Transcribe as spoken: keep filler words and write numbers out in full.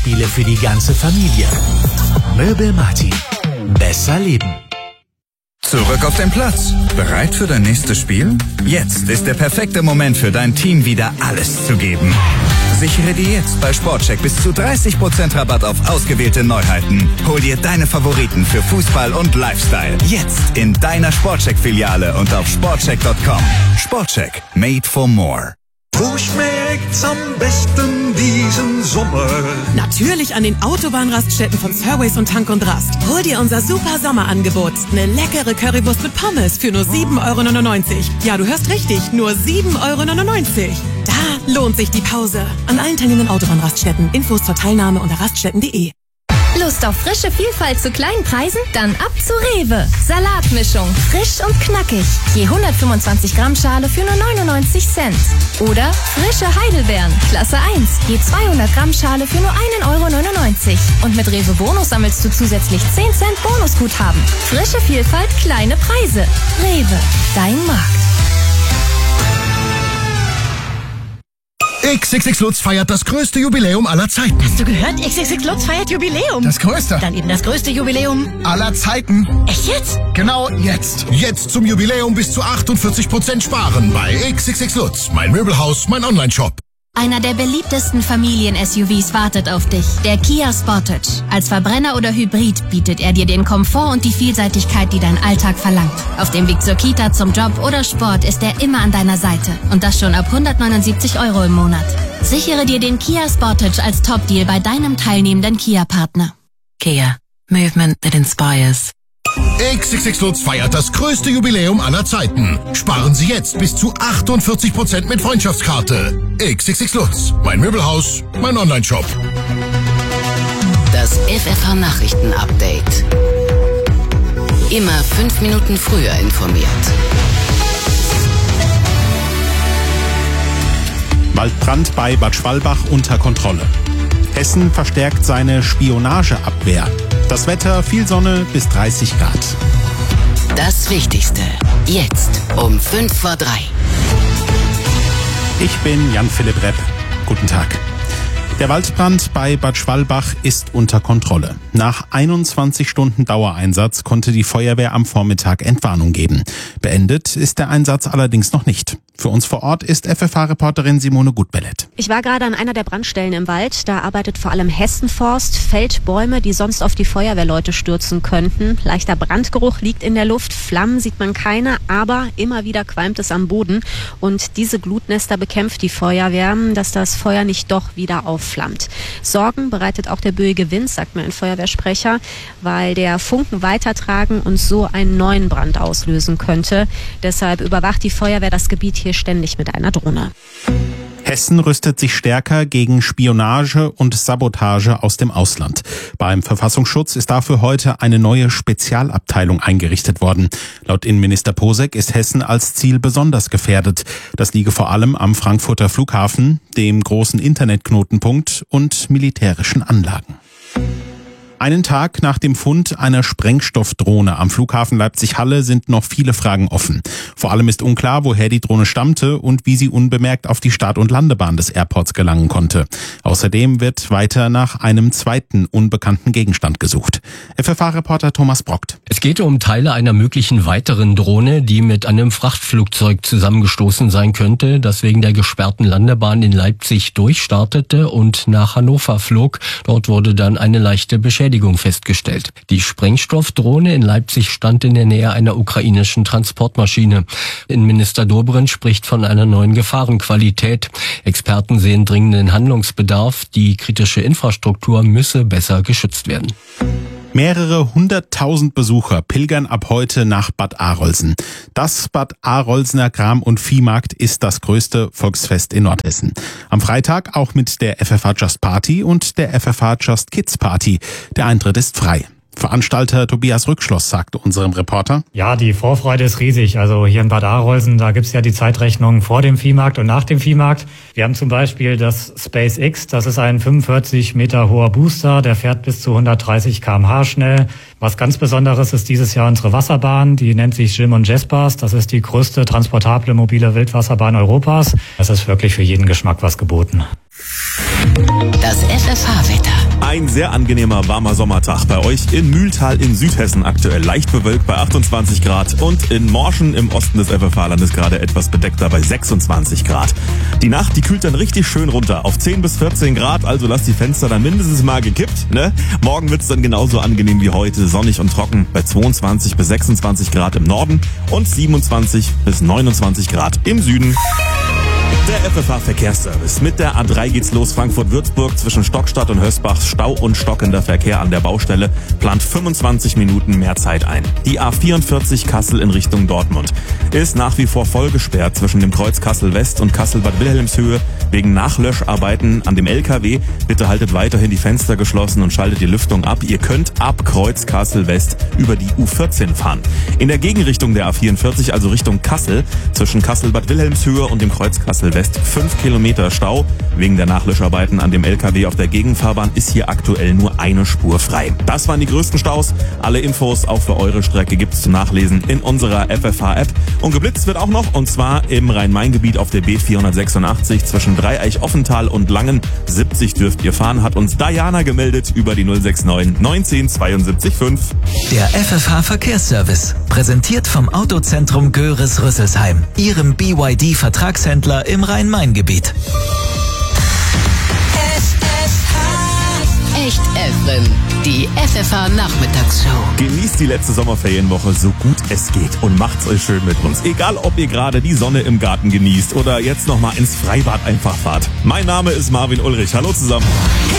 Spiele für die ganze Familie. Möbel Martin. Besser leben. Zurück auf den Platz. Bereit für dein nächstes Spiel? Jetzt ist der perfekte Moment für dein Team, wieder alles zu geben. Sichere dir jetzt bei Sportcheck bis zu dreißig Prozent Rabatt auf ausgewählte Neuheiten. Hol dir deine Favoriten für Fußball und Lifestyle. Jetzt in deiner Sportcheck-Filiale und auf sportcheck punkt com. Sportcheck. Made for more. Wo schmeckt's am besten diesen Sommer? Natürlich an den Autobahnraststätten von Surways und Tank und Rast. Hol dir unser super Sommerangebot. Eine leckere Currywurst mit Pommes für nur sieben Euro neunundneunzig. Ja, du hörst richtig, nur sieben Euro neunundneunzig. Da lohnt sich die Pause. An allen teilnehmenden Autobahnraststätten. Infos zur Teilnahme unter raststätten punkt de. Lust auf frische Vielfalt zu kleinen Preisen? Dann ab zu Rewe. Salatmischung, frisch und knackig. Je hundertfünfundzwanzig Gramm Schale für nur neunundneunzig Cent. Oder frische Heidelbeeren, Klasse eins. Je zweihundert Gramm Schale für nur ein Euro neunundneunzig. Und mit Rewe Bonus sammelst du zusätzlich zehn Cent Bonusguthaben. Frische Vielfalt, kleine Preise. Rewe, dein Markt. X X X Lutz feiert das größte Jubiläum aller Zeiten. Hast du gehört? X X X Lutz feiert Jubiläum. Das größte? Dann eben das größte Jubiläum aller Zeiten. Echt jetzt? Genau jetzt. Jetzt zum Jubiläum bis zu achtundvierzig Prozent sparen bei X X X Lutz. Mein Möbelhaus, mein Online-Shop. Einer der beliebtesten Familien-S U Vs wartet auf dich. Der Kia Sportage. Als Verbrenner oder Hybrid bietet er dir den Komfort und die Vielseitigkeit, die dein Alltag verlangt. Auf dem Weg zur Kita, zum Job oder Sport ist er immer an deiner Seite. Und das schon ab hundertneunundsiebzig Euro im Monat. Sichere dir den Kia Sportage als Top-Deal bei deinem teilnehmenden Kia-Partner. Kia. Movement that inspires. X X X Lutz feiert das größte Jubiläum aller Zeiten. Sparen Sie jetzt bis zu achtundvierzig Prozent mit Freundschaftskarte. X X X Lutz. Mein Möbelhaus, mein Online-Shop. Das F F H-Nachrichten-Update. Immer fünf Minuten früher informiert. Waldbrand bei Bad Schwalbach unter Kontrolle. Hessen verstärkt seine Spionageabwehr. Das Wetter, viel Sonne bis dreißig Grad. Das Wichtigste, jetzt um fünf vor drei. Ich bin Jan-Philipp Repp. Guten Tag. Der Waldbrand bei Bad Schwalbach ist unter Kontrolle. Nach einundzwanzig Stunden Dauereinsatz konnte die Feuerwehr am Vormittag Entwarnung geben. Beendet ist der Einsatz allerdings noch nicht. Für uns vor Ort ist F F H-Reporterin Simone Gutbellet. Ich war gerade an einer der Brandstellen im Wald. Da arbeitet vor allem Hessenforst, fällt Bäume, die sonst auf die Feuerwehrleute stürzen könnten. Leichter Brandgeruch liegt in der Luft, Flammen sieht man keine, aber immer wieder qualmt es am Boden. Und diese Glutnester bekämpft die Feuerwehr, dass das Feuer nicht doch wieder aufflammt. Sorgen bereitet auch der böige Wind, sagt mir ein Feuerwehrsprecher, weil der Funken weitertragen und so einen neuen Brand auslösen könnte. Deshalb überwacht die Feuerwehr das Gebiet hier ständig mit einer Drohne. Hessen rüstet sich stärker gegen Spionage und Sabotage aus dem Ausland. Beim Verfassungsschutz ist dafür heute eine neue Spezialabteilung eingerichtet worden. Laut Innenminister Posek ist Hessen als Ziel besonders gefährdet. Das liege vor allem am Frankfurter Flughafen, dem großen Internetknotenpunkt und militärischen Anlagen. Einen Tag nach dem Fund einer Sprengstoffdrohne am Flughafen Leipzig-Halle sind noch viele Fragen offen. Vor allem ist unklar, woher die Drohne stammte und wie sie unbemerkt auf die Start- und Landebahn des Airports gelangen konnte. Außerdem wird weiter nach einem zweiten unbekannten Gegenstand gesucht. F F H-Reporter Thomas Brockt. Es geht um Teile einer möglichen weiteren Drohne, die mit einem Frachtflugzeug zusammengestoßen sein könnte, das wegen der gesperrten Landebahn in Leipzig durchstartete und nach Hannover flog. Dort wurde dann eine leichte Beschädigung festgestellt. Die Sprengstoffdrohne in Leipzig stand in der Nähe einer ukrainischen Transportmaschine. Innenminister Dobrindt spricht von einer neuen Gefahrenqualität. Experten sehen dringenden Handlungsbedarf. Die kritische Infrastruktur müsse besser geschützt werden. Mehrere hunderttausend Besucher pilgern ab heute nach Bad Arolsen. Das Bad Arolsener Kram- und Viehmarkt ist das größte Volksfest in Nordhessen. Am Freitag auch mit der F F H Just Party und der F F H Just Kids Party. Der Eintritt ist frei. Veranstalter Tobias Rückschloss sagte unserem Reporter: Ja, die Vorfreude ist riesig. Also hier in Bad Arolsen, da gibt's ja die Zeitrechnung vor dem Viehmarkt und nach dem Viehmarkt. Wir haben zum Beispiel das SpaceX, das ist ein fünfundvierzig Meter hoher Booster, der fährt bis zu hundertdreißig Kilometer pro Stunde schnell. Was ganz Besonderes ist dieses Jahr unsere Wasserbahn, die nennt sich Jim und Jaspers. Das ist die größte transportable mobile Wildwasserbahn Europas. Es ist wirklich für jeden Geschmack was geboten. Das F F H-Wetter. Ein sehr angenehmer, warmer Sommertag bei euch in Mühltal in Südhessen aktuell. Leicht bewölkt bei achtundzwanzig Grad und in Morschen im Osten des F F H-Landes gerade etwas bedeckter bei sechsundzwanzig Grad. Die Nacht, die kühlt dann richtig schön runter auf zehn bis vierzehn Grad, also lasst die Fenster dann mindestens mal gekippt, ne? Morgen wird's dann genauso angenehm wie heute, sonnig und trocken bei zweiundzwanzig bis sechsundzwanzig Grad im Norden und siebenundzwanzig bis neunundzwanzig Grad im Süden. Der F F H-Verkehrsservice. Mit der A drei geht's los Frankfurt-Würzburg zwischen Stockstadt und Hösbach. Stau und stockender Verkehr an der Baustelle plant fünfundzwanzig Minuten mehr Zeit ein. Die A vierundvierzig Kassel in Richtung Dortmund ist nach wie vor voll gesperrt zwischen dem Kreuz Kassel-West und Kassel-Bad Wilhelmshöhe wegen Nachlöscharbeiten an dem L K W. Bitte haltet weiterhin die Fenster geschlossen und schaltet die Lüftung ab. Ihr könnt ab Kreuz Kassel-West über die U vierzehn fahren. In der Gegenrichtung der A vierundvierzig, also Richtung Kassel, zwischen Kassel-Bad Wilhelmshöhe und dem Kreuz Kassel-West fünf Kilometer Stau. Wegen der Nachlöscharbeiten an dem L K W auf der Gegenfahrbahn ist hier aktuell nur eine Spur frei. Das waren die größten Staus. Alle Infos auch für eure Strecke gibt's zum Nachlesen in unserer F F H-App. Und geblitzt wird auch noch, und zwar im Rhein-Main-Gebiet auf der B vierhundertsechsundachtzig zwischen Dreieich-Offental und Langen. siebzig dürft ihr fahren, hat uns Diana gemeldet über die null sechs neun neunzehn zweiundsiebzig fünf. Der F F H-Verkehrsservice, präsentiert vom Autozentrum Göres-Rüsselsheim, Ihrem B Y D-Vertragshändler im Rhein-Main-Gebiet. Echt Evren, die F F H-Nachmittagsshow. Genießt die letzte Sommerferienwoche so gut es geht und macht's euch schön mit uns. Egal, ob ihr gerade die Sonne im Garten genießt oder jetzt nochmal ins Freibad einfach fahrt. Mein Name ist Marvin Ulrich. Hallo zusammen.